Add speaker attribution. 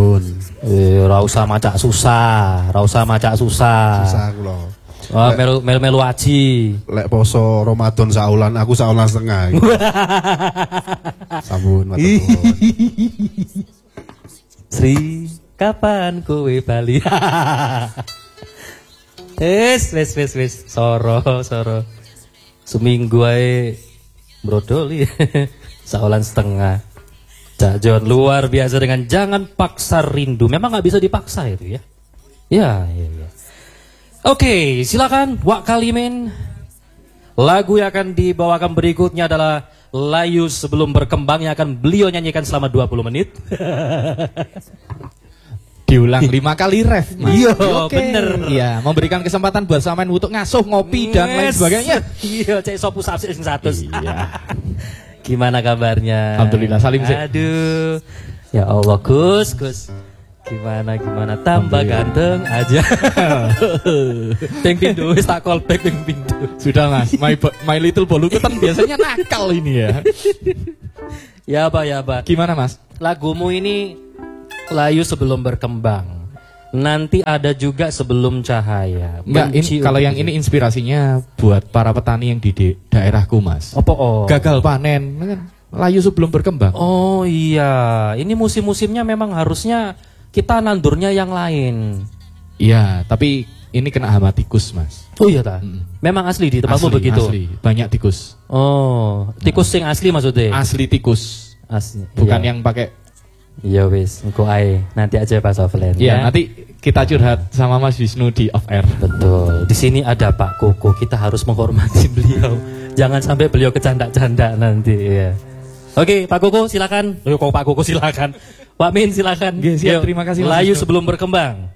Speaker 1: Sampun.
Speaker 2: Ora usah macak susah, ora usah macak susah.
Speaker 1: Susah kula.
Speaker 2: Oh, melu aji.
Speaker 1: Lek poso Ramadan saulan, aku saulan setengah. Sampun, matur nuwun.
Speaker 2: Sri, kapan kowe bali? Wis. Soro. Seminggu ae brodol saulan setengah. Cak John luar biasa dengan jangan paksa rindu. Memang nggak bisa dipaksa itu ya. Ya. Oke, silakan Wak Kalimin. Lagu yang akan dibawakan berikutnya adalah Layu Sebelum Berkembang yang akan beliau nyanyikan selama 20 menit.
Speaker 3: Diulang 5 kali ref.
Speaker 2: Iya, bener.
Speaker 3: Iya, memberikan kesempatan buat sampean untuk ngasuh, ngopi dan lain sebagainya.
Speaker 2: Iya, cek sopu sapsik sing 100.
Speaker 3: Iya.
Speaker 2: Gimana kabarnya?
Speaker 3: Alhamdulillah, salim sih.
Speaker 2: Aduh. Ya Allah, Gus. Gimana tambah ganteng aja. Ping pindu wis tak call back ping pindu.
Speaker 3: Sudah Mas, my little bolu itu kan biasanya nakal ini ya.
Speaker 2: Ya Pak.
Speaker 3: Gimana Mas?
Speaker 2: Lagumu ini Layu Sebelum Berkembang. Nanti ada juga Sebelum Cahaya.
Speaker 3: Enggak, kalau yang ini inspirasinya buat para petani yang di daerahku Mas.
Speaker 2: Oh.
Speaker 3: Gagal panen kan layu sebelum berkembang.
Speaker 2: Oh iya, ini musim-musimnya memang harusnya kita nandurnya yang lain.
Speaker 3: Iya, tapi ini kena hama tikus Mas.
Speaker 2: Oh iya ta? Memang asli di tempatmu begitu?
Speaker 3: Asli, banyak tikus.
Speaker 2: Oh, tikus sing asli maksudnya?
Speaker 3: Asli tikus.
Speaker 2: Asli.
Speaker 3: Bukan
Speaker 2: iya.
Speaker 3: yang pakai.
Speaker 2: Iya wis, engko ae. Nanti aja pas offline.
Speaker 3: Iya, nanti kita curhat sama Mas Wisnu di off air.
Speaker 2: Betul. Di sini ada Pak Koko, kita harus menghormati beliau. Jangan sampai beliau kecanda-canda nanti ya. Oke, Pak Koko silakan. Pak Koko silakan. Pak Min silakan.
Speaker 3: Siap, terima kasih Mas
Speaker 2: Layu
Speaker 3: Wisnu.
Speaker 2: Sebelum Berkembang.